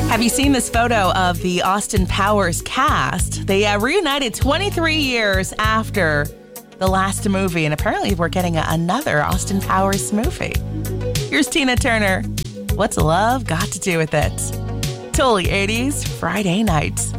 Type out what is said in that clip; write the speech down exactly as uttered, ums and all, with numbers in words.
Have you seen this photo of the Austin Powers cast? They uh, reunited twenty-three years after the last movie, and apparently we're getting a- another Austin Powers movie. Here's Tina Turner. What's love got to do with it? Totally eighties Friday nights.